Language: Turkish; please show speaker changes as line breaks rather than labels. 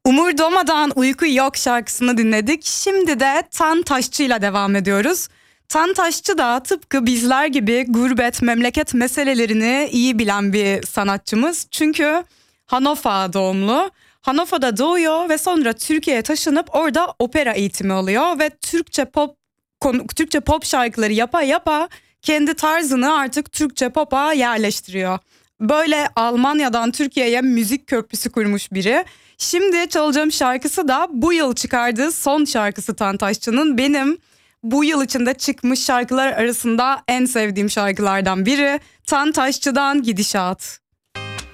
Umur Doğmadan Uyku Yok şarkısını dinledik. Şimdi de Tan Taşçı ile devam ediyoruz. Tan Taşçı da tıpkı bizler gibi gurbet, memleket meselelerini iyi bilen bir sanatçımız. Çünkü Hannover doğumlu. Hannover'da doğuyor ve sonra Türkiye'ye taşınıp orada opera eğitimi alıyor ve Türkçe pop şarkıları yapa yapa kendi tarzını artık Türkçe pop'a yerleştiriyor. Böyle Almanya'dan Türkiye'ye müzik köprüsü kurmuş biri. Şimdi çalacağım şarkısı da bu yıl çıkardığı son şarkısı Tan Taşçı'nın. Benim bu yıl içinde çıkmış şarkılar arasında en sevdiğim şarkılardan biri. Tan Taşçı'dan Gidişat.